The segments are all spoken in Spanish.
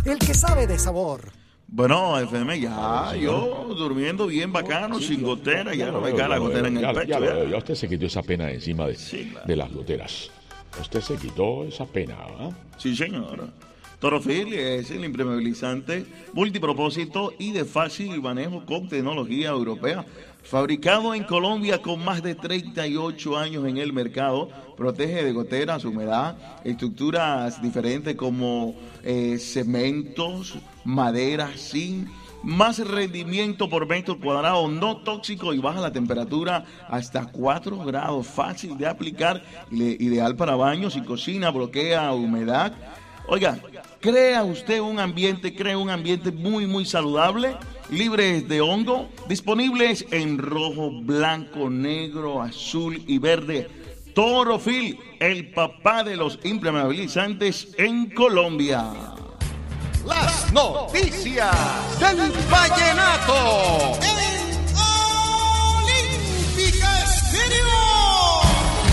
del que sabe de sabor. Bueno, FM, ya, yo durmiendo bien bacano, Sí, sin gotera, ya no me veo, cae la gotera en el ya pecho. lo ¿eh? veo, ya usted se quitó esa pena de encima Sí, claro. de las goteras. Usted se quitó esa pena, ¿ah? Sí, señora. Torofil es el impermeabilizante multipropósito y de fácil manejo con tecnología europea. Fabricado en Colombia con más de 38 años en el mercado, protege de goteras, humedad, estructuras diferentes como cementos, madera, zinc, más rendimiento por metro cuadrado, no tóxico y baja la temperatura hasta 4 grados, fácil de aplicar, ideal para baños y cocina, bloquea humedad. Oiga, crea un ambiente muy, muy saludable, libre de hongo, disponibles en rojo, blanco, negro, azul y verde. Torofil, el papá de los impermeabilizantes en Colombia. Las noticias del vallenato en Olímpica Estéreo.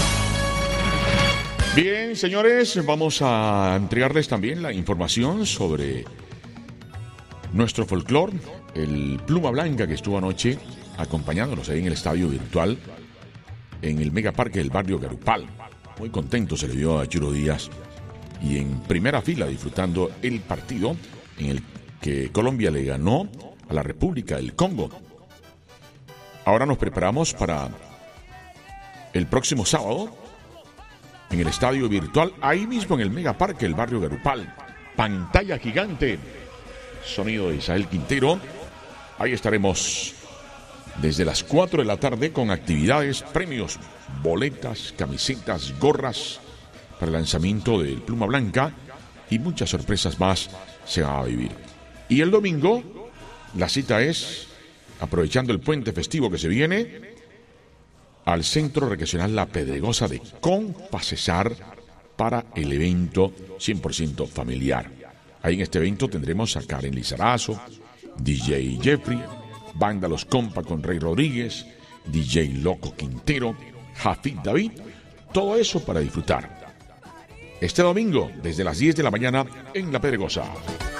Bien, señores, vamos a entregarles también la información sobre nuestro folclore, el Pluma Blanca, que estuvo anoche acompañándonos ahí en el estadio virtual en el Megaparque del barrio Garupal. Muy contento se le vio a Churo Díaz y en primera fila disfrutando el partido en el que Colombia le ganó a la República del Congo. Ahora nos preparamos para el próximo sábado en el estadio virtual, ahí mismo en el Megaparque del barrio Garupal. Pantalla gigante, sonido de Isael Quintero. Ahí estaremos desde las 4 de la tarde con actividades, premios, boletas, camisetas, gorras para el lanzamiento del Pluma Blanca y muchas sorpresas más se van a vivir. Y el domingo la cita es, aprovechando el puente festivo que se viene, al Centro Recreacional La Pedregosa de Compasesar para el evento 100% familiar. Ahí en este evento tendremos a Karen Lizarazo, DJ Jeffrey, Banda Los Compa con Rey Rodríguez, DJ Loco Quintero, Jafid David, todo eso para disfrutar. Este domingo, desde las 10 de la mañana en La Pedregosa.